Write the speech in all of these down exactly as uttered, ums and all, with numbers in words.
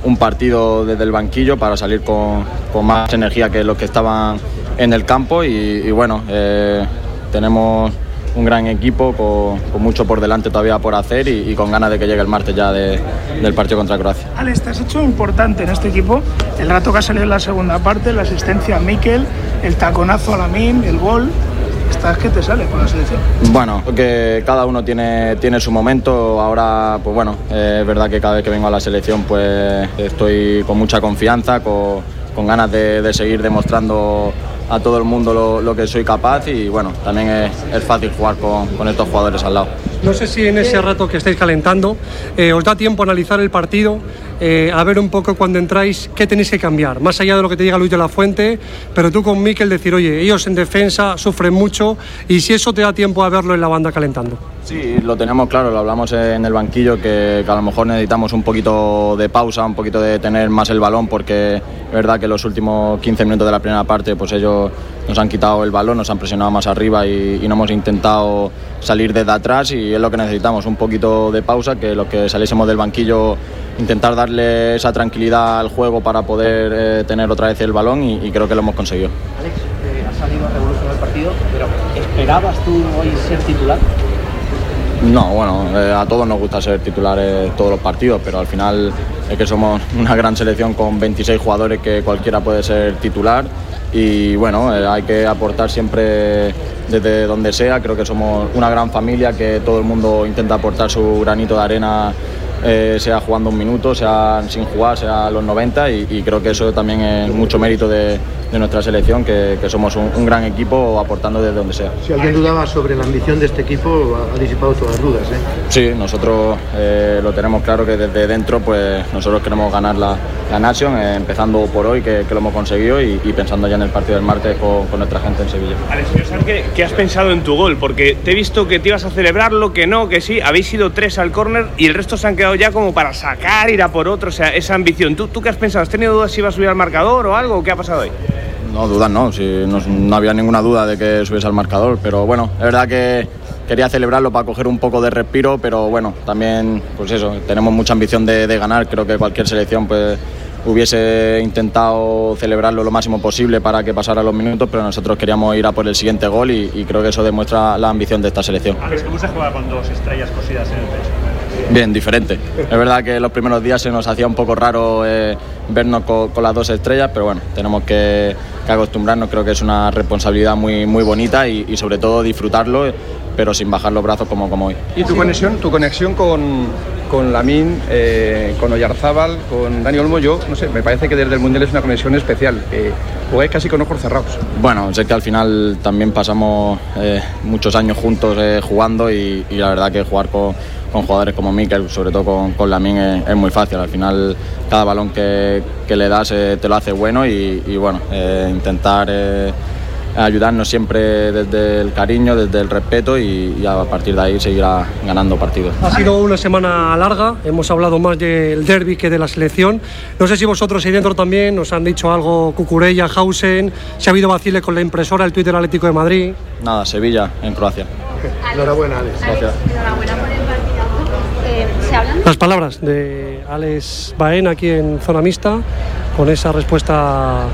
un partido desde el banquillo para salir con, con más energía que los que estaban en el campo y, y bueno, eh, tenemos un gran equipo con, con mucho por delante todavía por hacer y, y con ganas de que llegue el martes ya de, del partido contra Croacia. Alex, te has hecho importante en este equipo el rato que ha salido en la segunda parte, la asistencia a Mikel, el taconazo a Lamine, el gol. ¿Estás que te sale con la selección? Bueno, que cada uno tiene, tiene su momento. Ahora, pues bueno, eh, es verdad que cada vez que vengo a la selección pues estoy con mucha confianza, con, con ganas de, de seguir demostrando a todo el mundo lo, lo que soy capaz y bueno, también es, es fácil jugar con, con estos jugadores al lado. No sé si en ese rato que estáis calentando eh, os da tiempo a analizar el partido, eh, a ver un poco cuando entráis qué tenéis que cambiar, más allá de lo que te diga Luis de la Fuente, pero tú con Mikel decir, oye, ellos en defensa sufren mucho y si eso te da tiempo a verlo en la banda calentando. Sí, lo tenemos claro, lo hablamos en el banquillo, que, que a lo mejor necesitamos un poquito de pausa, un poquito de tener más el balón, porque es verdad que los últimos quince minutos de la primera parte pues ellos nos han quitado el balón, nos han presionado más arriba y, y no hemos intentado salir desde atrás y es lo que necesitamos, un poquito de pausa, que los que saliésemos del banquillo intentar darle esa tranquilidad al juego para poder eh, tener otra vez el balón y, y creo que lo hemos conseguido. Alex, eh, has salido a revolucionar el partido, pero ¿esperabas tú hoy ser titular? No, bueno, eh, a todos nos gusta ser titulares todos los partidos, pero al final es que somos una gran selección con veintiséis jugadores que cualquiera puede ser titular y bueno, eh, hay que aportar siempre desde donde sea. Creo que somos una gran familia, que todo el mundo intenta aportar su granito de arena, eh, sea jugando un minuto, sea sin jugar, sea a los noventa y, y creo que eso también es mucho mérito de, de nuestra selección, que, que somos un, un gran equipo aportando desde donde sea. Si alguien dudaba sobre la ambición de este equipo, ha disipado todas las dudas, ¿eh? Sí, nosotros eh, lo tenemos claro, que desde dentro pues nosotros queremos ganar la, la Nation, eh, empezando por hoy, que, que lo hemos conseguido y, y pensando ya en el partido del martes con, con nuestra gente en Sevilla. Alex, yo sé que, ¿qué has pensado en tu gol? Porque te he visto que te ibas a celebrarlo, que no, que sí, habéis ido tres al córner y el resto se han quedado ya como para sacar, ir a por otro, o sea, esa ambición. ¿Tú, tú qué has pensado? ¿Has tenido dudas si ibas a subir al marcador o algo? ¿Qué ha pasado hoy? No, dudas no, si no, no había ninguna duda de que subiese al marcador, pero bueno, es verdad que quería celebrarlo para coger un poco de respiro, pero bueno, también, pues eso, tenemos mucha ambición de, de ganar. Creo que cualquier selección pues hubiese intentado celebrarlo lo máximo posible para que pasara los minutos, pero nosotros queríamos ir a por el siguiente gol y, y creo que eso demuestra la ambición de esta selección. Alex, ¿cómo se juega con dos estrellas cosidas en el pecho? Bien, diferente. Es verdad que los primeros días se nos hacía un poco raro eh, vernos con, con las dos estrellas, pero bueno, tenemos que, que acostumbrarnos. Creo que es una responsabilidad muy, muy bonita y, y sobre todo disfrutarlo, pero sin bajar los brazos como, como hoy. ¿Y tu conexión, tu conexión con, con Lamine, eh, con Oyarzábal, con Dani Olmo? Yo, no sé, me parece que desde el Mundial es una conexión especial. Eh, jugáis casi con ojos cerrados. Bueno, sé que al final también pasamos eh, muchos años juntos eh, jugando y, y la verdad que jugar con, con jugadores como Mikel, sobre todo con, con Lamine, es, es muy fácil. Al final cada balón que, que le das eh, te lo hace bueno y, y bueno, eh, intentar eh, ayudarnos siempre desde el cariño, desde el respeto y, y a partir de ahí seguirá ganando partidos. Ha sido una semana larga, hemos hablado más del derbi que de la selección. No sé si vosotros ahí dentro también os han dicho algo, Cucurella, Hausen, si ha habido vaciles con la impresora, el tuit del Atlético de Madrid. Nada, Sevilla en Croacia. Enhorabuena, Alex. Gracias. Enhorabuena por el partido. Eh, ¿se hablan? Las palabras de Alex Baena aquí en Zona Mixta, con esa respuesta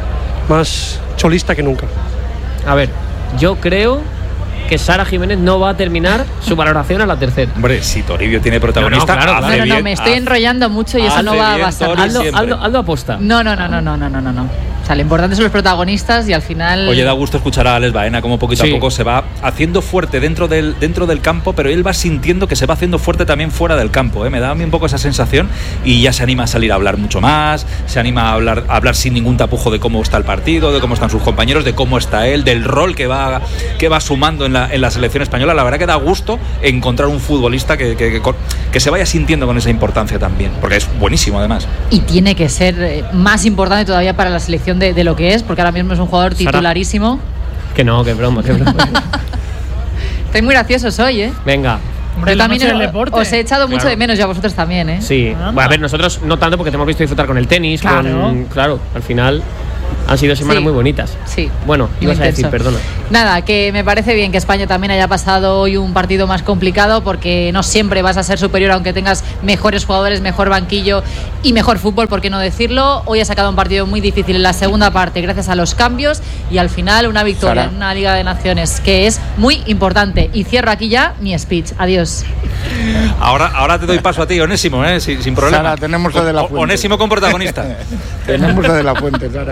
más cholista que nunca. A ver, yo creo que Sara Jiménez no va a terminar su valoración a la tercera. Hombre, si Toribio tiene protagonista, no, no, claro, hace claro. No, no, no, bien, me estoy hace, enrollando mucho y eso no va a pasar. Aldo, Aldo, Aldo aposta. No, no, no, no, no, no, no, no, no. O sea, lo importante son los protagonistas y al final... Oye, da gusto escuchar a Alex Baena como poquito Sí. a poco se va haciendo fuerte dentro del, dentro del campo, pero él va sintiendo que se va haciendo fuerte también fuera del campo, ¿eh? Me da a mí un poco esa sensación y ya se anima a salir a hablar mucho más, se anima a hablar, a hablar sin ningún tapujo de cómo está el partido, de cómo están sus compañeros, de cómo está él, del rol que va, que va sumando en la, en la selección española. La verdad que da gusto encontrar un futbolista que, que, que, que se vaya sintiendo con esa importancia también, porque es buenísimo además. Y tiene que ser más importante todavía para la selección de, de lo que es, porque ahora mismo es un jugador titularísimo. Sara. Que no, que broma, que broma. Estáis muy graciosos hoy, ¿eh? Venga. Hombre, Yo la también noche del os, deporte. os he echado mucho Claro. de menos y a vosotros también, ¿eh? Sí. Anda. Bueno, a ver, nosotros no tanto porque te hemos visto disfrutar con el tenis, Claro. con, claro, al final. Han sido semanas Sí. muy bonitas. Sí. Bueno, Muy ibas a decir, intenso. perdona. Nada, que me parece bien que España también haya pasado hoy un partido más complicado, porque no siempre vas a ser superior aunque tengas mejores jugadores, mejor banquillo y mejor fútbol, por qué no decirlo. Hoy ha sacado un partido muy difícil en la segunda parte gracias a los cambios y al final una victoria Sara. en una Liga de Naciones que es muy importante. Y cierro aquí ya mi speech. Adiós. Ahora, ahora te doy paso a ti, Onésimo, ¿eh? sin, sin problema. Sara, tenemos a De La O- Fuente. Onésimo con protagonista. Tenemos a De La Fuente, Sara.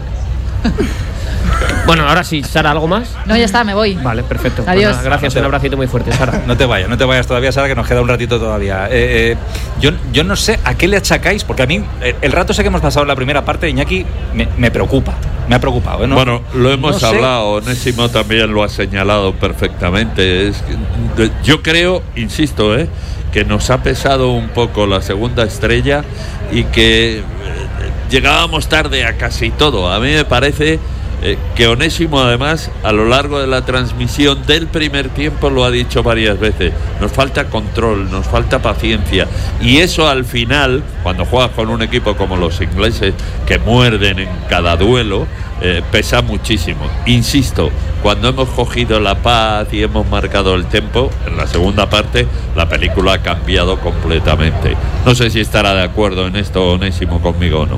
Bueno, ahora sí, Sara, ¿algo más? No, ya está, me voy. Vale, perfecto. Pues Adiós. nada, gracias, un abracito muy fuerte, Sara. No te vayas, no te vayas todavía, Sara, que nos queda un ratito todavía. Eh, eh, yo, yo no sé a qué le achacáis, porque a mí eh, el rato sé que hemos pasado en la primera parte, Iñaki, me, me preocupa, me ha preocupado. ¿eh? No- Bueno, lo hemos no sé. hablado, Onésimo también lo ha señalado perfectamente. Es que, de- yo creo, insisto, ¿eh? que nos ha pesado un poco la segunda estrella y que eh, llegábamos tarde a casi todo. A mí me parece eh, que Onésimo, además, a lo largo de la transmisión del primer tiempo lo ha dicho varias veces. Nos falta control, nos falta paciencia. Y eso al final, cuando juegas con un equipo como los ingleses, que muerden en cada duelo, eh, pesa muchísimo. Insisto, cuando hemos cogido la paz y hemos marcado el tempo, en la segunda parte la película ha cambiado completamente. No sé si estará de acuerdo en esto Onésimo conmigo o no.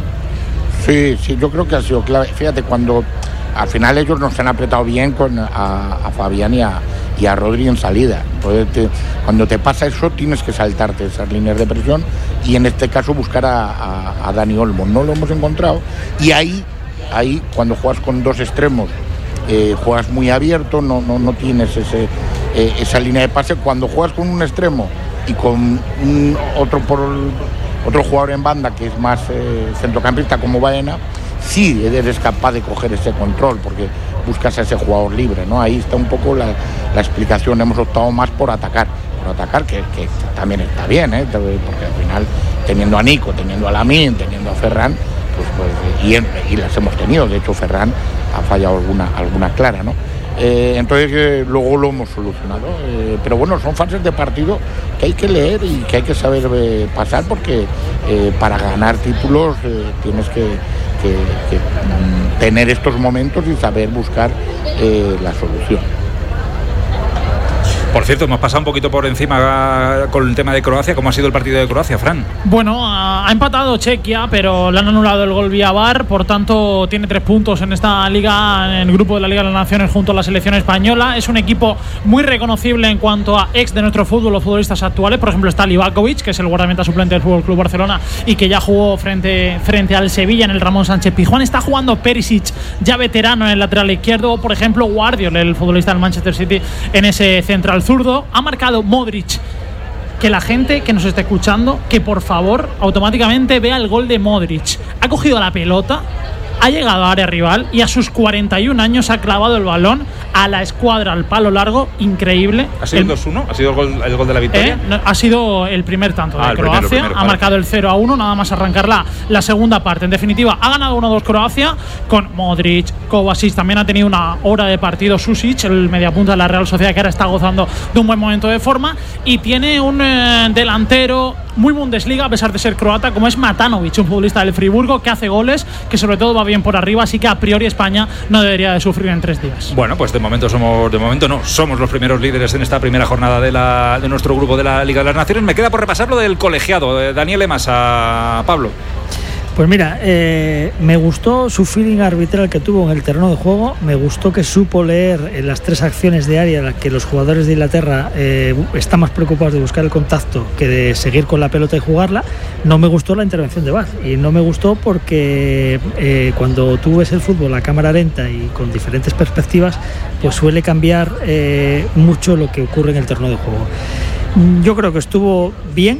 Sí, sí, yo creo que ha sido clave. Fíjate, cuando al final ellos nos han apretado bien con a, a Fabián y a, y a Rodri en salida. Entonces, te- cuando te pasa eso, tienes que saltarte esas líneas de presión y en este caso buscar a, a, a Dani Olmo. No lo hemos encontrado y ahí, ahí cuando juegas con dos extremos, eh, juegas muy abierto, no, no, no tienes ese, eh, esa línea de pase. Cuando juegas con un extremo y con un, otro por otro jugador en banda que es más eh, centrocampista como Baena, sí eres capaz de coger ese control porque buscas a ese jugador libre, ¿no? Ahí está un poco la, la explicación. Hemos optado más por atacar, por atacar que, que también está bien, ¿eh? Porque al final teniendo a Nico, teniendo a Lamine, teniendo a Ferran, pues, pues y, en- y las hemos tenido. De hecho, Ferran ha fallado alguna, alguna clara, ¿no? Eh, entonces eh, luego lo hemos solucionado, eh, pero bueno, son fases de partido que hay que leer y que hay que saber eh, pasar porque eh, para ganar títulos eh, tienes que, que- que, mm, tener estos momentos y saber buscar eh, la solución. Por cierto, hemos pasado un poquito por encima con el tema de Croacia. ¿Cómo ha sido el partido de Croacia, Fran? Bueno, ha empatado Chequia, pero le han anulado el gol vía V A R, por tanto tiene tres puntos en esta liga, en el grupo de la Liga de las Naciones junto a la selección española. Es un equipo muy reconocible en cuanto a ex de nuestro fútbol o futbolistas actuales. Por ejemplo está Livakovic, que es el guardameta suplente del Fútbol Club Barcelona y que ya jugó frente, frente al Sevilla en el Ramón Sánchez Pizjuán. Está jugando Perisic, ya veterano en el lateral izquierdo. Por ejemplo, Guardiola, el futbolista del Manchester City, en ese central zurdo. Ha marcado Modric. Que la gente que nos esté escuchando, que por favor automáticamente vea el gol de Modric. Ha cogido la pelota, ha llegado a área rival y a sus cuarenta y un años ha clavado el balón a la escuadra, al palo largo, increíble. ¿Ha sido el dos uno? ¿Ha sido el gol, el gol de la victoria? Eh, no, ha sido el primer tanto de Ah, el primero, Croacia, el primero, ha vale. marcado el cero a uno, nada más arrancar la, la segunda parte. En definitiva, ha ganado uno dos Croacia con Modric, Kovacic, también ha tenido una hora de partido Susic, el mediapunta de la Real Sociedad, que ahora está gozando de un buen momento de forma, y tiene un eh, delantero muy Bundesliga, a pesar de ser croata, como es Matanovic, un futbolista del Friburgo que hace goles, que sobre todo va bien por arriba, así que a priori España no debería de sufrir en tres días. Bueno, pues de momento somos, de momento no, somos los primeros líderes en esta primera jornada de, la, de nuestro grupo de la Liga de las Naciones. Me queda por repasar lo del colegiado, eh, Daniel Emas, a Pablo. Pues mira, eh, me gustó su feeling arbitral que tuvo en el terreno de juego, me gustó que supo leer en las tres acciones de área en las que los jugadores de Inglaterra eh, están más preocupados de buscar el contacto que de seguir con la pelota y jugarla. No me gustó la intervención de V A R y no me gustó porque eh, cuando tú ves el fútbol a cámara lenta y con diferentes perspectivas, pues suele cambiar eh, mucho lo que ocurre en el terreno de juego. Yo creo que estuvo bien,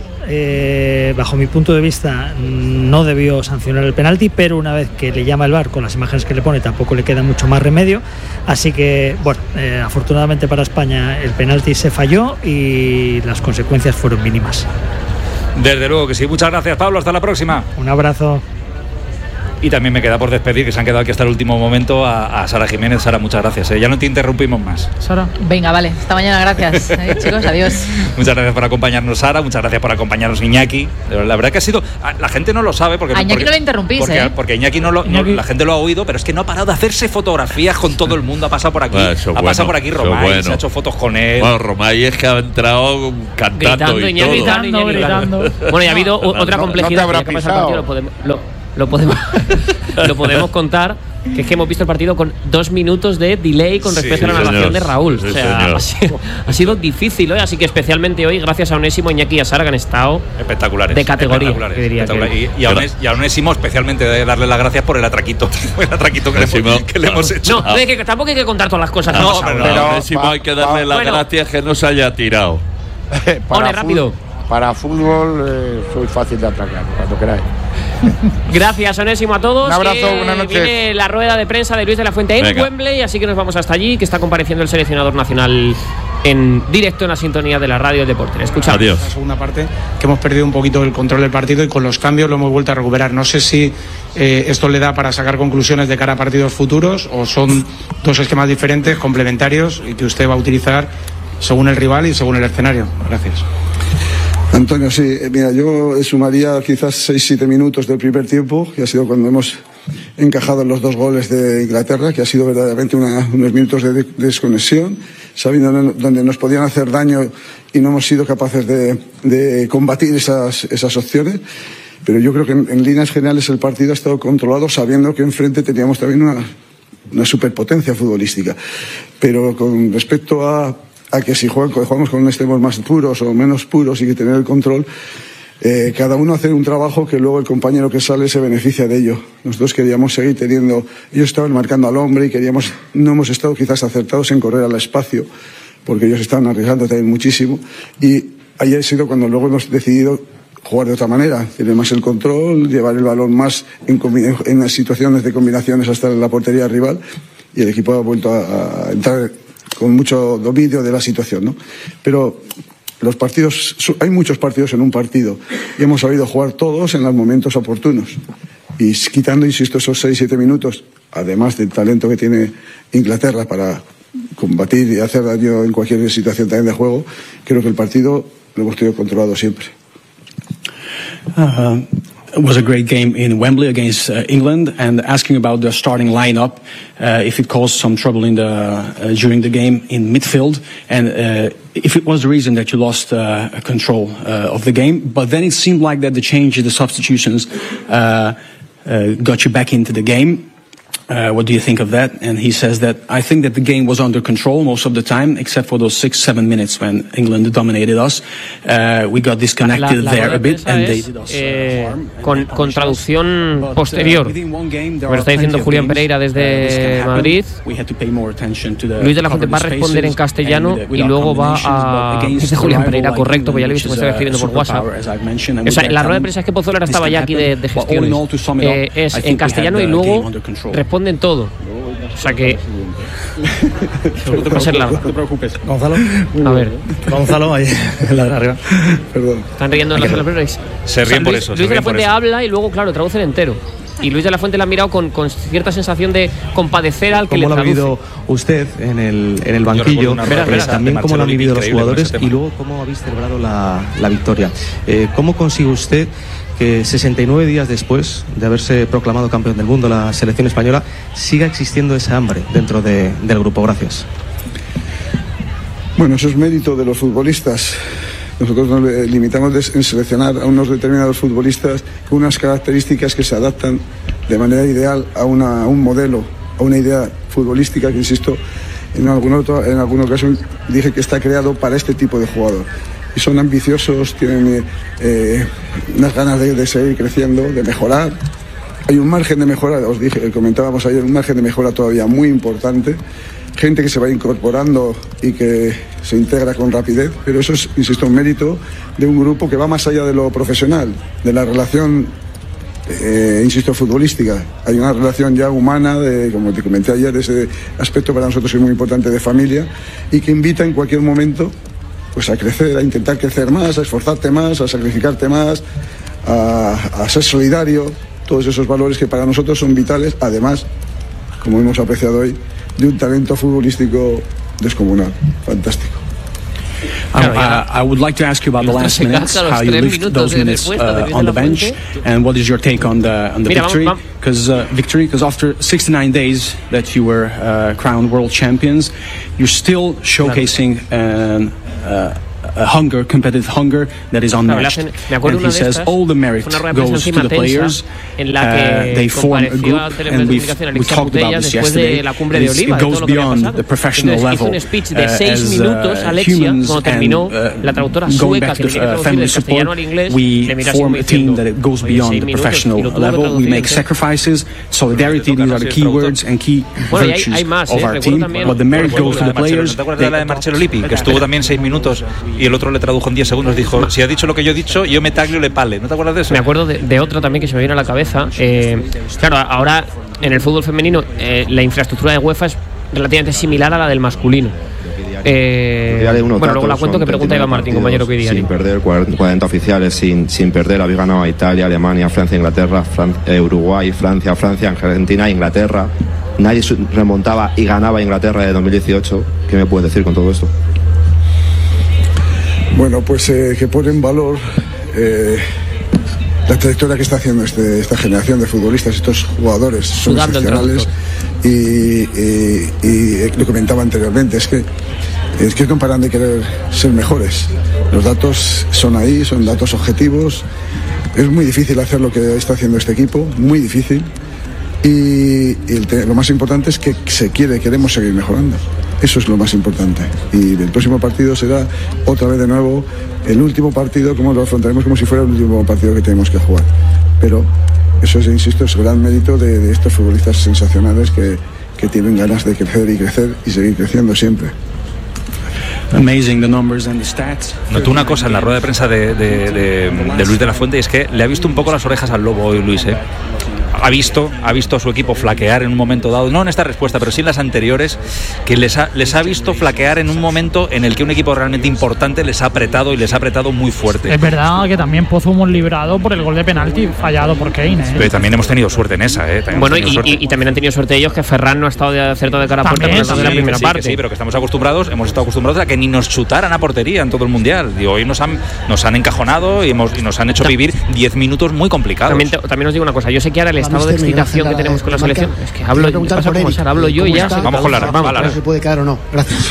eh, bajo mi punto de vista no debió sancionar el penalti, pero una vez que le llama el V A R con las imágenes que le pone tampoco le queda mucho más remedio, así que bueno, eh, afortunadamente para España el penalti se falló y las consecuencias fueron mínimas. Desde luego que sí, muchas gracias Pablo, hasta la próxima. Un abrazo. Y también me queda por despedir, que se han quedado aquí hasta el último momento, a, a Sara Jiménez. Sara, muchas gracias, ¿eh? Ya no te interrumpimos más. Sara. Venga, vale, hasta mañana, gracias. Eh, chicos, adiós. Muchas gracias por acompañarnos, Sara, muchas gracias por acompañarnos, Iñaki. La verdad que ha sido, la gente no lo sabe porque a Iñaki porque, no le interrumpís, porque, ¿eh? porque Iñaki no lo, Iñaki. No, la gente lo ha oído, pero es que no ha parado de hacerse fotografías con todo el mundo. Ha pasado por aquí, Bueno, eso ha bueno, pasado por aquí eso Romay, bueno. se ha hecho fotos con él. Bueno, Romay es que ha entrado cantando Gritando, y Iñaki, todo. gritando, Iñaki, Gritando, gritando. Bueno, y ha habido o- otra no, complejidad no te habrá que ya que pasa el partido, lo podemos, lo, lo podemos, lo podemos contar, que es que hemos visto el partido con dos minutos de delay con respecto Sí, a la narración señor. de Raúl. Sí, o sea, señor. ha sido, ha sido difícil hoy, así que especialmente hoy, gracias a Onésimo, Iñaki y a Sara, que han estado Espectaculares. de categoría, espectaculares, que diría espectaculares. que- Y, y, a Onés- y a Onésimo, especialmente, de darle las gracias por el atraquito. el atraquito que, le hemos, que le hemos hecho. No, no hay que, tampoco hay que contar todas las cosas que No, han pasado. pero- A Onésimo hay que darle las Bueno. gracias que no se haya tirado. Para Ole, rápido. fut- Para fútbol eh, soy fácil de atracar, cuando queráis. Gracias, Onésimo, a todos. Un abrazo, que buenas noches. Viene la rueda de prensa de Luis de la Fuente en Venga. Wembley, así que nos vamos hasta allí, que está compareciendo el seleccionador nacional en directo en la sintonía de la radio del Deporte. Escuchamos. Adiós. La segunda parte, que hemos perdido un poquito el control del partido y con los cambios lo hemos vuelto a recuperar. No sé si eh, esto le da para sacar conclusiones de cara a partidos futuros o son dos esquemas diferentes, complementarios y que usted va a utilizar según el rival y según el escenario. Gracias. Antonio, sí, eh, mira, yo sumaría quizás seis siete minutos del primer tiempo, que ha sido cuando hemos encajado los dos goles de Inglaterra, que ha sido verdaderamente una- unos minutos de, de desconexión, sabiendo no- donde nos podían hacer daño y no hemos sido capaces de, de combatir esas, esas opciones. Pero yo creo que en, en líneas generales el partido ha estado controlado sabiendo que enfrente teníamos también una, una superpotencia futbolística. Pero con respecto a a que si juegan, jugamos con extremos más puros o menos puros y que tener el control, eh, cada uno hacer un trabajo que luego el compañero que sale se beneficia de ello. Nosotros queríamos seguir teniendo, ellos estaban marcando al hombre y queríamos, no hemos estado quizás acertados en correr al espacio, porque ellos estaban arriesgando también muchísimo, y ahí ha sido cuando luego hemos decidido jugar de otra manera, tener más el control, llevar el balón más en, combi- en las situaciones de combinaciones hasta la portería rival, y el equipo ha vuelto a, a entrar con mucho dominio de la situación, ¿no? Pero los partidos, hay muchos partidos en un partido y hemos sabido jugar todos en los momentos oportunos. Y quitando, insisto, esos seis siete minutos, además del talento que tiene Inglaterra para combatir y hacer daño en cualquier situación también de juego, creo que el partido lo hemos tenido controlado siempre. Uh, it was a great game in Wembley against uh, England, and asking about the starting lineup, uh, if it caused some trouble in the uh, during the game in midfield, and uh, if it was the reason that you lost uh, control uh, of the game. But then it seemed like that the changes, the substitutions, uh, uh, got you back into the game. Uh, what do you think of that? And he says that I think that the game was under control most of the time, except for those six, seven minutes when England dominated us. Uh, we got disconnected La- la there rueda a de bit, prensa and they es, did us eh, harm. con, con traducción But, uh, posterior. within one game, there Me lo are está diciendo plenty of Julián games, Pereira uh, this can desde happen. Madrid. We had to pay more attention to the Luis de la Fuente va a covered responder en spaces, castellano and with the- y with luego our va combinations, a. but against Dice a Julián rival Pereira, like correcto, pues ya le he England, visto que which me is está a escribiendo por WhatsApp. superpower, as I mentioned, and O sea, with la that rueda de talent, prensa es que Pozuelo this estaba can ya aquí de, happen. de But all in gestiones. all, to sum it up, Eh, es I think en we castellano had y the luego game under control. responden todo. O sea que. Va a ser largo. No te preocupes. Gonzalo. A ver. Gonzalo, ahí, la de arriba. Perdón. Están riendo en las celebraciones. Se ríen por eso, Luis se de la ríen por Fuente eso. habla y luego, claro, traducen entero. Y Luis de la Fuente le ha mirado con, con cierta sensación de compadecer al que le ¿Cómo lo ha traduce. vivido usted en el, en el recuerdo banquillo? una rueda de Pues prensa también de cómo lo han Marcelo vivido los increíble con jugadores ese tema. y luego cómo habéis celebrado la, la victoria. Eh, ¿Cómo consigue usted que sesenta y nueve días después de haberse proclamado campeón del mundo la selección española siga existiendo esa hambre dentro de, del grupo? Gracias. Bueno, eso es mérito de los futbolistas. Nosotros nos limitamos en seleccionar a unos determinados futbolistas con unas características que se adaptan de manera ideal a, una, a un modelo, a una idea futbolística que, insisto, en algún, otro, en algún ocasión dije que está creado para este tipo de jugador. Y son ambiciosos, tienen eh, unas ganas de, de seguir creciendo, de mejorar. Hay un margen de mejora, os dije, comentábamos ayer, un margen de mejora todavía muy importante. Gente que se va incorporando y que se integra con rapidez, pero eso es, insisto, un mérito de un grupo que va más allá de lo profesional, de la relación, eh, insisto, futbolística. Hay una relación ya humana, de, como te comenté ayer, ese aspecto para nosotros es muy importante de familia y que invita en cualquier momento pues a crecer, a intentar crecer más, a esforzarte más, a sacrificarte más, a, a ser solidario. todos esos valores que para nosotros son vitales, además, como hemos apreciado hoy, de un talento futbolístico descomunal, fantástico. I, uh, I would like to ask you about the last minutes, how you lived those minutes uh, on the bench, and what is your take on the on the Mira, victory? vamos, Because uh, victory, because after sixty-nine days that you were uh, crowned world champions, you're still showcasing an, uh, a hunger, competitive hunger that is unmatched. And he says all the merit goes to the players. En la que uh, they form a group, and we've, we talked about this yesterday. De la cumbre de Oliva, it goes beyond the professional Entonces, level. Hizo un speech de uh, seis as, minutos, uh, Alexia, humans cuando terminó, and, uh, la traductora going sueca back que to le quiere uh, traducir family del castellano support, al inglés, we le miró así form como a team diciendo, that it goes "Oye, beyond seis the minutos", professional y lo tuvo que level. We traducir, make entonces. sacrifices. Solidarity, these are the key words and key Bueno, y hay- virtues hay más, of eh, our recuerdo team. también- But the merit Recuerdo goes to la the de Marcelo, players. ¿te acuerdas de la de Marcelo Lippi? Que estuvo también seis minutos y el otro le tradujo en diez segundos. Dijo, si ha dicho lo que yo he dicho, yo me taglio le pale. ¿No te acuerdas de eso? Me acuerdo de, de otra también que se me viene a la cabeza. Eh, claro, ahora en el fútbol femenino eh, la infraestructura de UEFA es relativamente similar a la del masculino. Eh, bueno, luego la cuento que pregunta Iván Martín, compañero que sin perder, cuarenta oficiales, sin, sin perder, había ganado a Italia, Alemania, Francia, Inglaterra, Fran eh, Uruguay, Francia, Francia, Argentina, Inglaterra. Nadie remontaba y ganaba a Inglaterra de dos mil dieciocho. ¿Qué me puedes decir con todo esto? Bueno, pues eh, que pone en valor eh, la trayectoria que está haciendo este, esta generación de futbolistas, estos jugadores son Sudando el excepcionales y, y, y lo comentaba anteriormente, es que es que no paran de querer ser mejores. Los datos son ahí, son datos objetivos. Es muy difícil hacer lo que está haciendo este equipo, muy difícil. Y, y el te, lo más importante es que se quiere, queremos seguir mejorando. Eso es lo más importante. Y el próximo partido será otra vez de nuevo el último partido, como lo afrontaremos como si fuera el último partido que tenemos que jugar. Pero eso es, insisto, es gran mérito de, de estos futbolistas sensacionales que, que tienen ganas de crecer y crecer y seguir creciendo siempre. Amazing the numbers and the stats. Notó una cosa en la rueda de prensa de, de, de, de Luis de la Fuente, y es que le ha visto un poco las orejas al lobo hoy, Luis, ¿eh? Ha visto, ha visto a su equipo flaquear en un momento dado, no en esta respuesta, pero sí en las anteriores, que les ha, les ha visto flaquear en un momento en el que un equipo realmente importante les ha apretado y les ha apretado muy fuerte. Es verdad que también Pozo hemos librado por el gol de penalti fallado por Kane, ¿eh? Pero también hemos tenido suerte en esa, ¿eh? Bueno, y, y, y también han tenido suerte ellos que Ferran no ha estado de acertado de cara a puerta También, por el de la sí, primera sí, parte. Sí, pero que estamos acostumbrados, hemos estado acostumbrados a que ni nos chutaran a portería en todo el mundial. Y hoy nos han, nos han encajonado y, hemos, y nos han hecho vivir diez minutos muy complicados. También, te, también os digo una cosa, yo sé que ahora el estado de excitación que tenemos con la selección es que hablo, pasa como Sara, hablo yo y ya. Vamos con la vamos, ¿Se puede quedar o no? Gracias.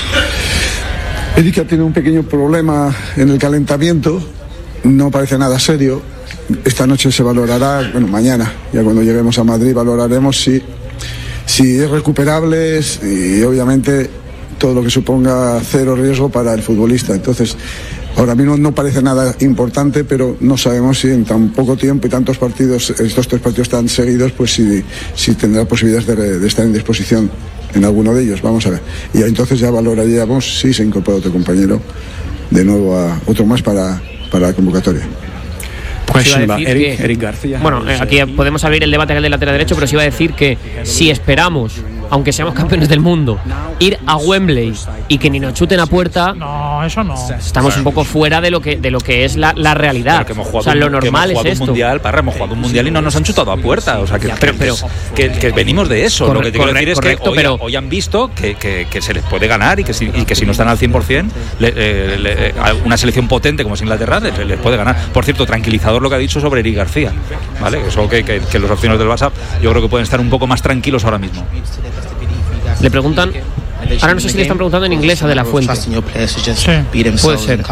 Erika tiene un pequeño problema en el calentamiento, no parece nada serio. Esta noche se valorará, bueno, mañana, ya cuando lleguemos a Madrid, valoraremos si, si es recuperable y obviamente todo lo que suponga cero riesgo para el futbolista. Entonces, ahora mismo no parece nada importante, pero no sabemos si en tan poco tiempo y tantos partidos, estos tres partidos tan seguidos, pues si, si tendrá posibilidades de, de estar en disposición en alguno de ellos. Vamos a ver. Y entonces ya valoraríamos si se incorpora otro compañero de nuevo a otro más para, para la convocatoria. Question about Eric, que, Eric García. Bueno, eh, aquí podemos abrir el debate del lateral derecho, pero sí iba a decir que si esperamos, aunque seamos campeones del mundo, ir a Wembley y que ni nos chuten a puerta, no, eso no. Estamos un poco fuera de lo que de lo que es la, la realidad. Que hemos jugado, o sea, lo un, normal que hemos es esto. Un mundial, parra, hemos jugado un mundial y no nos han chutado a puerta. O sea, que, pero, pero, que, que venimos de eso. Corre, lo que te quiero decir es correcto, que hoy, pero, hoy han visto que, que, que se les puede ganar y que si, y que si no están al cien por ciento, le, eh, le, una selección potente como es Inglaterra les, les puede ganar. Por cierto, tranquilizador lo que ha dicho sobre Eric García. ¿Vale? Eso que, que, que los opciones del WhatsApp yo creo que pueden estar un poco más tranquilos ahora mismo. Le preguntan, ahora no sé si le están preguntando en inglés a De La Fuente. Sí, puede ser.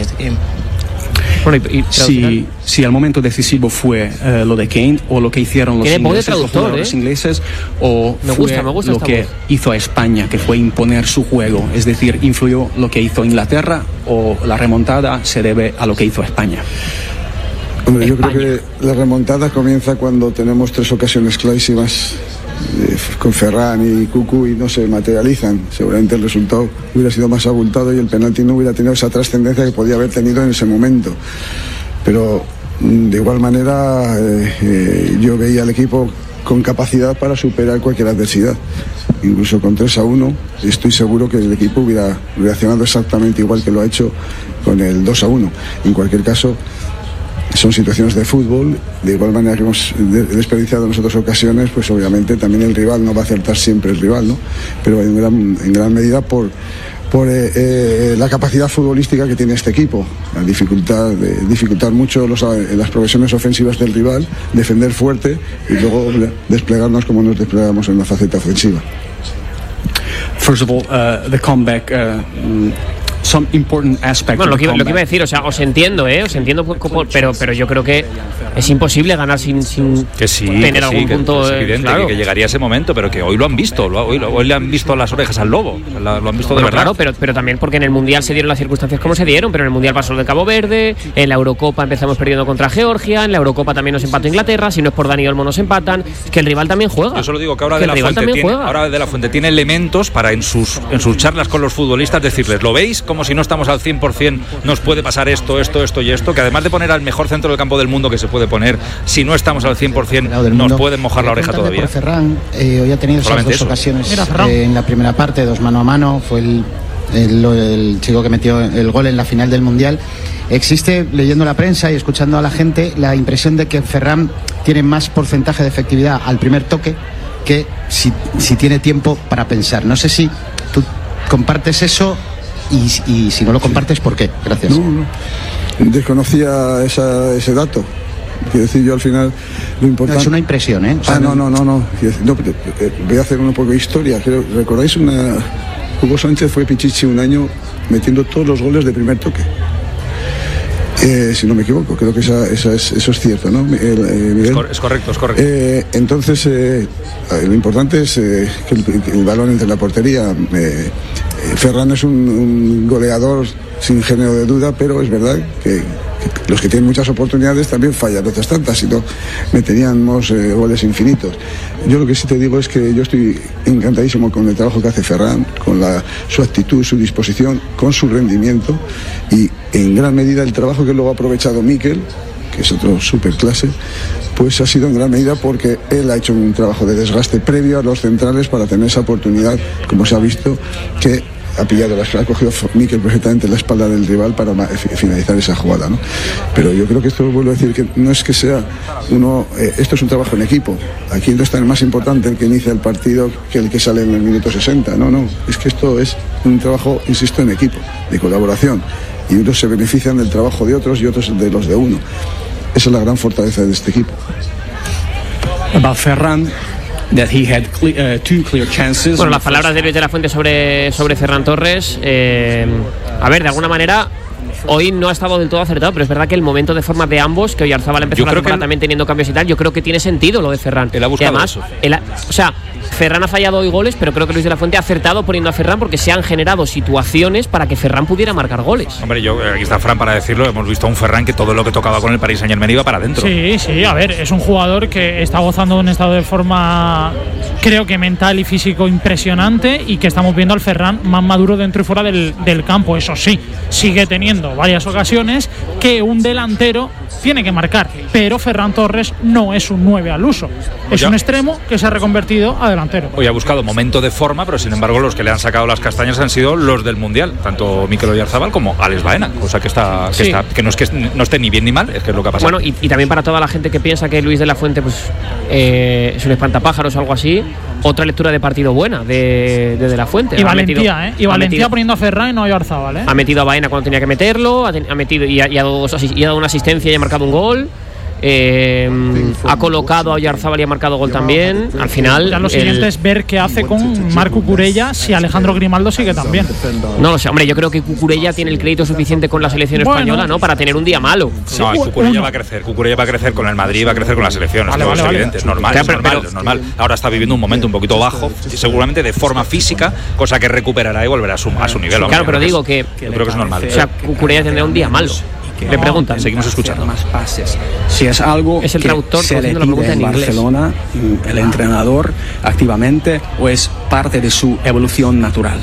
Bueno, y, y, si, si el momento decisivo fue uh, lo de Kane o lo que hicieron los ingleses, los jugadores ¿eh? ingleses o me fue gusta, me gusta lo que voz. hizo a España, que fue imponer su juego, es decir, influyó lo que hizo Inglaterra o la remontada se debe a lo que hizo España. Hombre, yo creo que la remontada comienza cuando tenemos tres ocasiones clarísimas eh, con Ferran y Cucu y no se materializan. Seguramente el resultado hubiera sido más abultado y el penalti no hubiera tenido esa trascendencia que podía haber tenido en ese momento. Pero de igual manera eh, eh, yo veía al equipo con capacidad para superar cualquier adversidad. Incluso con tres a uno estoy seguro que el equipo hubiera reaccionado exactamente igual que lo ha hecho con el dos a uno. En cualquier caso, son situaciones de fútbol, de igual manera que hemos desperdiciado en otras ocasiones, pues obviamente también el rival no va a acertar siempre el rival, ¿no? Pero en gran, en gran medida por, por eh, eh, la capacidad futbolística que tiene este equipo, la dificultad de dificultar mucho los, las progresiones ofensivas del rival, defender fuerte y luego desplegarnos como nos desplegamos en la faceta ofensiva. First of all, uh, the comeback. Uh, Some important aspect bueno, lo que, lo que iba a decir, o sea, os entiendo, ¿eh? Os entiendo, pero, pero yo creo que es imposible ganar sin, sin que sí, tener que algún sí, punto. Que es evidente, claro. que, que llegaría ese momento, pero que hoy lo han visto, lo, hoy, hoy le han visto las orejas al lobo, la, lo han visto bueno, de verdad. Claro, pero, pero también porque en el Mundial se dieron las circunstancias como se dieron, pero en el Mundial pasó lo de Cabo Verde, en la Eurocopa empezamos perdiendo contra Georgia, en la Eurocopa también nos empató Inglaterra, si no es por Dani Olmo nos empatan, es que el rival también juega. Yo solo digo que ahora de la Fuente tiene, ahora de la Fuente tiene elementos para en sus, en sus charlas con los futbolistas decirles, ¿lo veis? Como si no estamos al cien por ciento, nos puede pasar esto, esto, esto y esto, que además de poner al mejor centro del campo del mundo que se puede poner, si no estamos al cien por ciento, nos pueden mojar la oreja todavía. Por Ferran, eh, hoy ha tenido esas dos eso. ocasiones eh, en la primera parte, dos mano a mano, fue el, el, el chico que metió el gol en la final del Mundial. Existe, leyendo la prensa y escuchando a la gente, la impresión de que Ferran tiene más porcentaje de efectividad al primer toque que si, si tiene tiempo para pensar. No sé si tú compartes eso. Y, y si no lo compartes, ¿por qué? Gracias. No, no. Desconocía esa, ese dato. Quiero decir, yo al final lo importante... No, es una impresión, ¿eh? O sea, ah, no, no, no, no. no voy a hacer un poco de historia. ¿Recordáis una... Hugo Sánchez fue Pichichi un año metiendo todos los goles de primer toque? Eh, si no me equivoco, creo que esa, esa es, eso es cierto, ¿no? El, eh, Miguel. Es, cor- es correcto, es correcto. Eh, entonces, eh, lo importante es eh, que, el, que el balón entre la portería. Eh, Ferran es un, un goleador sin género de duda, pero es verdad que, que los que tienen muchas oportunidades también fallan otras tantas, si no meteríamos eh, goles infinitos. Yo lo que sí te digo es que yo estoy encantadísimo con el trabajo que hace Ferran, con la, su actitud, su disposición, con su rendimiento y en gran medida el trabajo que luego ha aprovechado Mikel, que es otro superclase, pues ha sido en gran medida porque él ha hecho un trabajo de desgaste previo a los centrales para tener esa oportunidad, como se ha visto, que ha pillado, la, ha cogido Mikel perfectamente la espalda del rival para finalizar esa jugada, ¿no? Pero yo creo que esto, vuelvo a decir, que no es que sea uno, eh, esto es un trabajo en equipo. Aquí no está el más importante el que inicia el partido que el que sale en el minuto sesenta, no, no, es que esto es un trabajo, insisto, en equipo, de colaboración, y unos se benefician del trabajo de otros y otros de los de uno. Esa es la gran fortaleza de este equipo. About Ferran, that he had cle- uh, two clear chances. Bueno, las palabras de Luis de la Fuente sobre, sobre Ferran Torres, eh, a ver, de alguna manera hoy no ha estado del todo acertado, pero es verdad que el momento de forma de ambos, que Oyarzabal empezó la temporada también teniendo cambios y tal, yo creo que tiene sentido lo de Ferran. Él ha buscado y además, eso. él ha, o sea, Ferran ha fallado hoy goles, pero creo que Luis de la Fuente ha acertado poniendo a Ferran porque se han generado situaciones para que Ferran pudiera marcar goles. Hombre, yo aquí está Fran para decirlo, hemos visto a un Ferran que todo lo que tocaba con el Paris Saint-Germain iba para adentro. Sí, sí, a ver, es un jugador que está gozando de un estado de forma, creo que mental y físico impresionante, y que estamos viendo al Ferran más maduro dentro y fuera del, del campo. Eso sí, sigue teniendo varias ocasiones que un delantero tiene que marcar, pero Ferran Torres no es un nueve al uso, es ya. un extremo que se ha reconvertido a delantero. Hoy ha buscado momento de forma, pero sin embargo los que le han sacado las castañas han sido los del Mundial, tanto Mikel Oyarzabal como Alex Baena, cosa que está que, Sí. está, que no es que no esté ni bien ni mal, es que es lo que ha pasado. Bueno, y, y también para toda la gente que piensa que Luis de la Fuente pues eh, es un espantapájaros o algo así, otra lectura de partido buena de De, de la Fuente. Y Ha valentía, metido- ¿eh? Y ha valentía metido- poniendo a Ferran y no a Oyarzabal, ¿eh? Ha metido a Baena cuando tenía que meterlo, ha, ten- ha metido y ha, y ha dado, dos asis- y ha dado una asistencia y ha marcado un gol. Eh, ha colocado a Oyarzabal y ha marcado gol también. Al final, Ya lo el- siguiente es ver qué hace con Marco Cucurella si Alejandro Grimaldo sigue también. no lo sé, hombre, yo creo que Cucurella tiene el crédito suficiente con la selección Bueno. española, ¿no? Para tener un día malo. No, y Cucurella va a crecer, Cucurella va a crecer con el Madrid, va a crecer con la selección, Vale, esto vale, es vale. evidente, es normal, Claro, es pero- normal, pero- es normal. Ahora está viviendo un momento un poquito bajo, seguramente de forma física, cosa que recuperará y volverá a su, a su nivel. Claro, pero digo que yo creo que es normal. O sea, Cucurella tendrá un día malo. Le preguntan. Seguimos escuchando. Más pases. Si es algo Es el que traductor se le haciendo la pide pregunta en en inglés. Barcelona, mm, el entrenador activamente, o es parte de su evolución natural.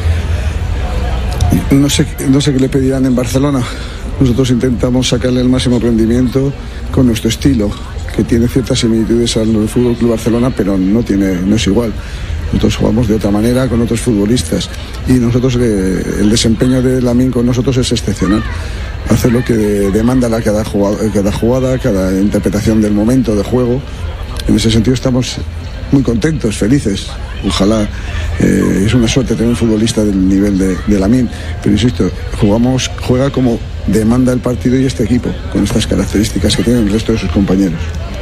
No sé, no sé qué le pedirán en Barcelona. Nosotros intentamos sacarle el máximo rendimiento con nuestro estilo, que tiene ciertas similitudes al del Fútbol Club Barcelona, pero no tiene, no es igual. Nosotros jugamos de otra manera con otros futbolistas y nosotros eh, el desempeño de Lamine con nosotros es excepcional. hacer lo que demanda la cada jugada, cada jugada, cada interpretación del momento de juego. En ese sentido estamos muy contentos, felices. Ojalá, eh, es una suerte tener un futbolista del nivel de, de Lamine, pero insisto, jugamos, juega como demanda el partido y este equipo, con estas características que tienen el resto de sus compañeros.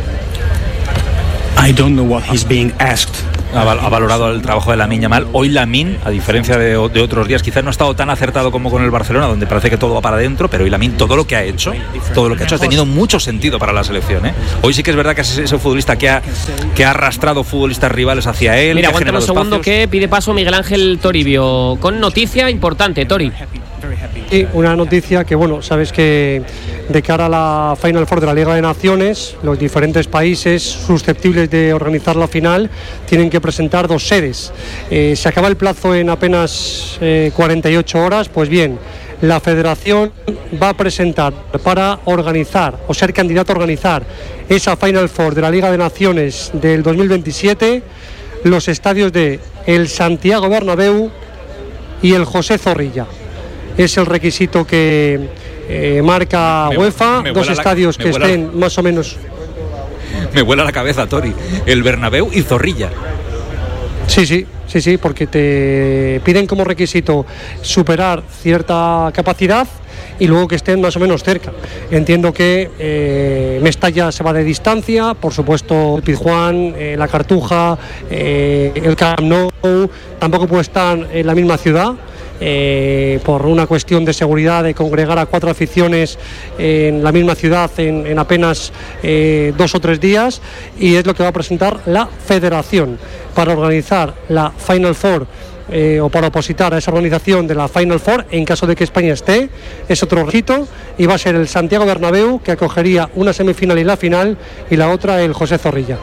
I don't know what he's being asked. Ha valorado el trabajo de Lamine Yamal. Hoy Lamine, a diferencia de, de otros días, quizás no ha estado tan acertado como con el Barcelona, donde parece que todo va para adentro, pero hoy Lamine, todo lo que ha hecho, todo lo que ha hecho ha tenido mucho sentido para la selección, ¿eh? Hoy sí que es verdad que es ese futbolista que ha, que ha arrastrado futbolistas rivales hacia él. Mira, aguanta un segundo que pide paso Miguel Ángel Toribio, con noticia importante, Tori. Sí, una noticia que, bueno, sabes que de cara a la Final Four de la Liga de Naciones, los diferentes países susceptibles de organizar la final tienen que presentar dos sedes. Eh, se acaba el plazo en apenas eh, cuarenta y ocho horas. Pues bien, la Federación va a presentar para organizar o ser candidato a organizar esa Final Four de la Liga de Naciones del dos mil veintisiete los estadios de el Santiago Bernabéu y el José Zorrilla. Es el requisito que eh, marca me, UEFA, me dos estadios la, que estén la, más o menos... Me vuela la cabeza, Tori, el Bernabéu y Zorrilla. Sí, sí, sí, sí, porque te piden como requisito superar cierta capacidad y luego que estén más o menos cerca. Entiendo que eh, Mestalla se va de distancia, por supuesto el Pizjuán, eh, la Cartuja, eh, el Camp Nou, tampoco puede estar en la misma ciudad. Eh, por una cuestión de seguridad, de congregar a cuatro aficiones en la misma ciudad en, en apenas eh, dos o tres días, y es lo que va a presentar la Federación para organizar la Final Four, eh, o para opositar a esa organización de la Final Four en caso de que España esté. Es otro requisito y va a ser el Santiago Bernabéu, que acogería una semifinal y la final, y la otra el José Zorrilla.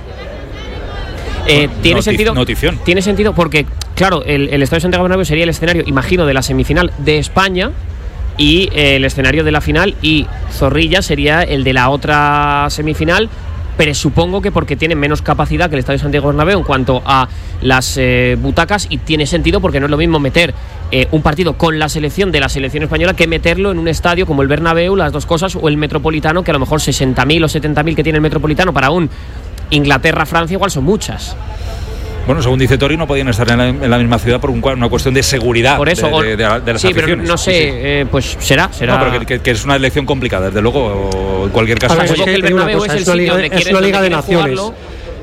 Eh, tiene Notic- sentido notición. Tiene sentido porque, claro, el, el Estadio Santiago Bernabéu sería el escenario, imagino, de la semifinal de España, y eh, el escenario de la final, y Zorrilla sería el de la otra semifinal, pero supongo que porque tiene menos capacidad que el Estadio Santiago Bernabéu en cuanto a las eh, butacas, y tiene sentido porque no es lo mismo meter eh, un partido con la selección de la selección española que meterlo en un estadio como el Bernabéu, las dos cosas, o el Metropolitano, que a lo mejor sesenta mil o setenta mil que tiene el Metropolitano para un Inglaterra-Francia igual son muchas. Bueno, según dice Tori, no podían estar en la, en la misma ciudad por un, una cuestión de seguridad. Por eso, de, de, de, de las sí, aficiones. pero no sé, sí, sí. Eh, pues será, será. No, pero que, que, que es una elección complicada, desde luego, o en cualquier caso. Ver, es que el Bernabéu cosa, es, el es, una liga, donde es una liga de naciones. Jugarlo.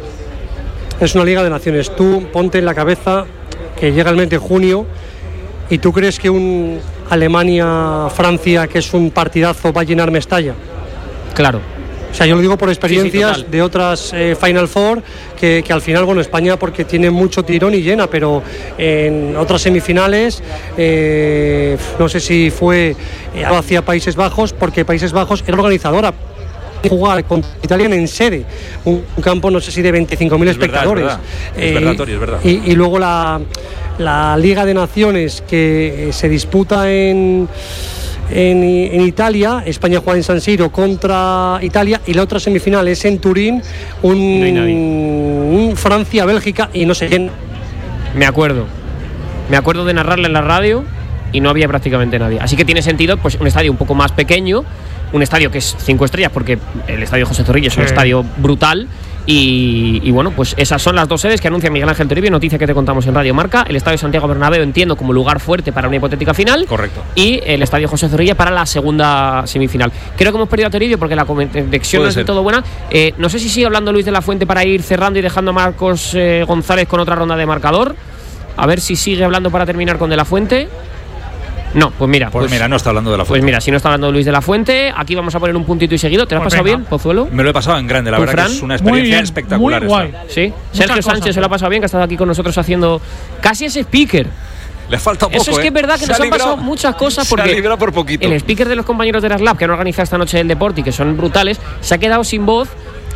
Es una liga de naciones. Tú ponte en la cabeza que llega el mes de junio y tú crees que un Alemania-Francia, que es un partidazo, va a llenar Mestalla. Claro. O sea, yo lo digo por experiencias sí, sí, de otras eh, Final Four, que, que al final, bueno, España porque tiene mucho tirón y llena, pero en otras semifinales, eh, no sé si fue eh, hacia Países Bajos, porque Países Bajos era organizadora. Jugar con Italia en sede, un, un campo no sé si de veinticinco mil espectadores. Verdad, es verdad. Es verdad, Tori, es verdad. Y, y luego la, la Liga de Naciones que eh, se disputa en... En, en Italia, España juega en San Siro contra Italia, y la otra semifinal es en Turín, un, no un Francia-Bélgica, y no sé quién. Me acuerdo, me acuerdo de narrarla en la radio y no había prácticamente nadie. Así que tiene sentido, pues, un estadio un poco más pequeño, un estadio que es cinco estrellas, porque el estadio José Zorrilla es un sí. estadio brutal. Y, y bueno, pues esas son las dos sedes que anuncia Miguel Ángel Toribio, noticia que te contamos en Radio Marca. El Estadio Santiago Bernabéu, entiendo, como lugar fuerte para una hipotética final. Correcto. Y el Estadio José Zorrilla para la segunda semifinal. Creo que hemos perdido a Toribio porque la conexión no es de todo buena. Eh, no sé si sigue hablando Luis de la Fuente para ir cerrando y dejando a Marcos eh, González con otra ronda de marcador. A ver si sigue hablando para terminar con De la Fuente. No, pues mira. Pues, pues mira, no está hablando de la Fuente. Pues mira, si no está hablando Luis de la Fuente, aquí vamos a poner un puntito y seguido. ¿Te lo has pues pasado venga. bien, Pozuelo? Me lo he pasado en grande, la verdad Fran? que es una experiencia bien, espectacular. Muy guay. Sí, Muchas Sergio cosas, Sánchez se lo ha pasado bien, que ha estado aquí con nosotros haciendo casi ese speaker. Le falta poco. Eso es que es verdad que se nos ha han pasado muchas cosas porque se ha por poquito. El speaker de los compañeros de la Slab que han organizado esta noche del deporte y que son brutales, se ha quedado sin voz.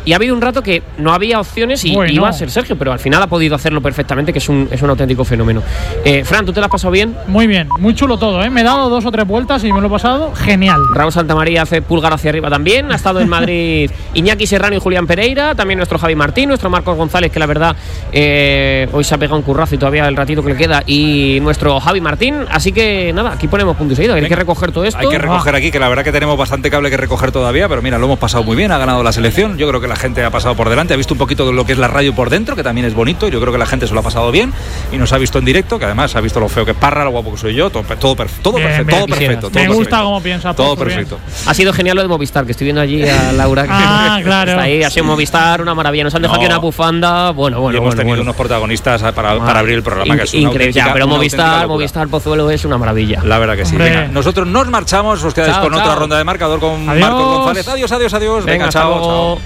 y ha habido un rato que no había opciones y bueno. iba a ser Sergio, pero al final ha podido hacerlo perfectamente, que es un, es un auténtico fenómeno. Eh, Fran, ¿tú te lo has pasado bien? Muy bien, muy chulo todo, ¿eh? Me he dado dos o tres vueltas y me lo he pasado genial. Raúl Santamaría hace pulgar hacia arriba también. Ha estado en Madrid Iñaki Serrano y Julián Pereira, también nuestro Javi Martín, nuestro Marcos González, que la verdad eh, hoy se ha pegado un currazo y todavía el ratito que le queda, y nuestro Javi Martín. Así que nada, aquí ponemos punto y seguido. Hay Venga. que recoger todo esto. Hay que recoger ah. aquí, que la verdad que tenemos bastante cable que recoger todavía, pero mira, lo hemos pasado muy bien, ha ganado la selección. Yo creo que la gente ha pasado por delante, ha visto un poquito de lo que es la radio por dentro, que también es bonito. Yo creo que la gente se lo ha pasado bien y nos ha visto en directo, que además ha visto lo feo que es Parra, lo guapo que soy yo, todo, todo, perfe- todo bien, perfecto. Todo perfecto todo me gusta perfecto. cómo piensa. Todo perfecto. Bien. Ha sido genial lo de Movistar, que estoy viendo allí a Laura. Que ah, claro. Está ahí, ha sido Movistar, una maravilla. Nos han dejado no. aquí una bufanda. Bueno, bueno, y hemos bueno, tenido bueno. unos protagonistas para, ah, para abrir el programa, in- que es una increíble. Ya, pero una Movistar, Movistar Pozuelo es una maravilla. La verdad que sí. Venga, nosotros nos marchamos, os quedáis chao, con chao. otra ronda de marcador con adiós. Marcos González. Adiós, adiós, adiós. Venga, Venga chao, chao.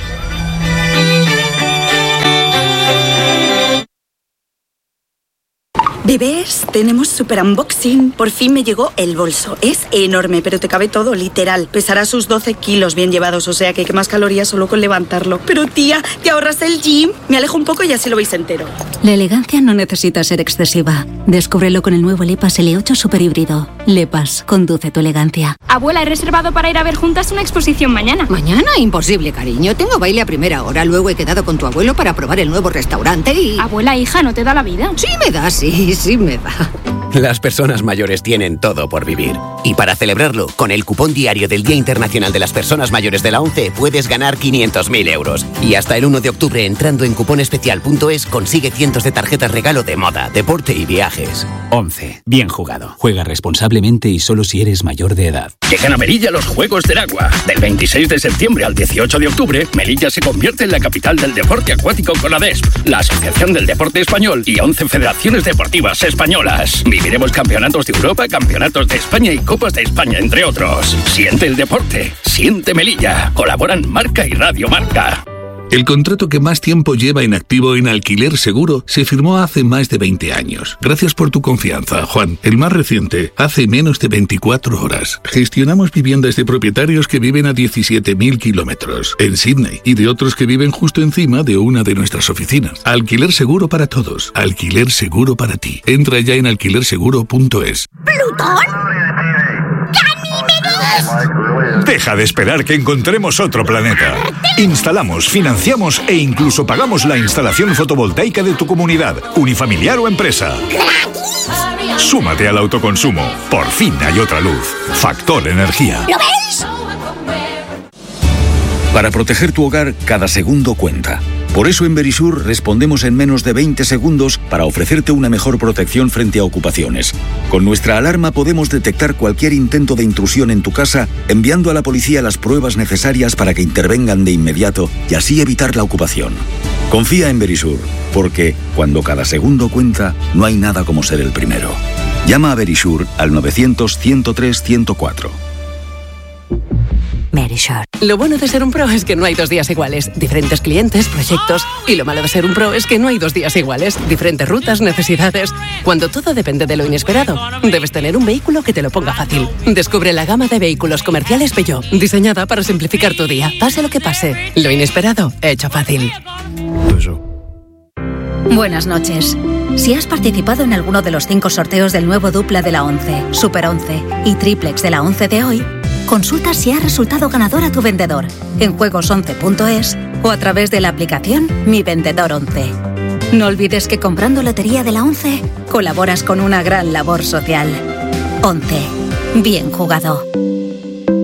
Bebés, tenemos super unboxing. Por fin me llegó el bolso. Es enorme, pero te cabe todo, literal. Pesará sus doce kilos bien llevados, o sea que quemas calorías solo con levantarlo. Pero tía, ¿te ahorras el gym? Me alejo un poco y así lo veis entero. La elegancia no necesita ser excesiva. Descúbrelo con el nuevo Lepas L ocho Super Híbrido. Lepas, conduce tu elegancia. Abuela, he reservado para ir a ver juntas una exposición mañana. ¿Mañana? Imposible, cariño. Tengo baile a primera hora. Luego he quedado con tu abuelo para probar el nuevo restaurante y... Abuela, hija, ¿no te da la vida? Sí me da, sí. Sí me da. Las personas mayores tienen todo por vivir. Y para celebrarlo, con el cupón diario del Día Internacional de las Personas Mayores de la ONCE puedes ganar quinientos mil euros. Y hasta el uno de octubre, entrando en cuponespecial punto es, consigue cientos de tarjetas regalo de moda, deporte y viajes. ONCE. Bien jugado. Juega responsablemente y solo si eres mayor de edad. Llegan a Melilla los Juegos del Agua. Del veintiséis de septiembre al dieciocho de octubre, Melilla se convierte en la capital del deporte acuático con ADESP, la Asociación del Deporte Español y once federaciones deportivas españolas. Viviremos campeonatos de Europa, campeonatos de España y Copas de España, entre otros. Siente el deporte, siente Melilla. Colaboran Marca y Radio Marca. El contrato que más tiempo lleva en activo en Alquiler Seguro se firmó hace más de veinte años. Gracias por tu confianza, Juan. El más reciente, hace menos de veinticuatro horas. Gestionamos viviendas de propietarios que viven a diecisiete mil kilómetros en Sydney y de otros que viven justo encima de una de nuestras oficinas. Alquiler Seguro para todos. Alquiler Seguro para ti. Entra ya en alquiler seguro punto es. ¿Plutón? Deja de esperar que encontremos otro planeta. Instalamos, financiamos e incluso pagamos la instalación fotovoltaica de tu comunidad, unifamiliar o empresa. Súmate al autoconsumo. Por fin hay otra luz. Factor Energía. ¿Lo ves? Para proteger tu hogar, cada segundo cuenta. Por eso en Verisur respondemos en menos de veinte segundos para ofrecerte una mejor protección frente a ocupaciones. Con nuestra alarma podemos detectar cualquier intento de intrusión en tu casa, enviando a la policía las pruebas necesarias para que intervengan de inmediato y así evitar la ocupación. Confía en Verisur, porque cuando cada segundo cuenta, no hay nada como ser el primero. Llama a Verisur al novecientos, ciento tres, ciento cuatro. Verisur. Lo bueno de ser un pro es que no hay dos días iguales. Diferentes clientes, proyectos. Y lo malo de ser un pro es que no hay dos días iguales. Diferentes rutas, necesidades. Cuando todo depende de lo inesperado, debes tener un vehículo que te lo ponga fácil. Descubre la gama de vehículos comerciales Peugeot, diseñada para simplificar tu día. Pase lo que pase, lo inesperado, hecho fácil. Buenas noches. Si has participado en alguno de los cinco sorteos del nuevo dupla de la ONCE, Super once y triplex de la ONCE de hoy, consulta si ha resultado ganador a tu vendedor en juegos once punto es o a través de la aplicación Mi Vendedor once. No olvides que comprando Lotería de la ONCE colaboras con una gran labor social. ONCE. Bien jugado.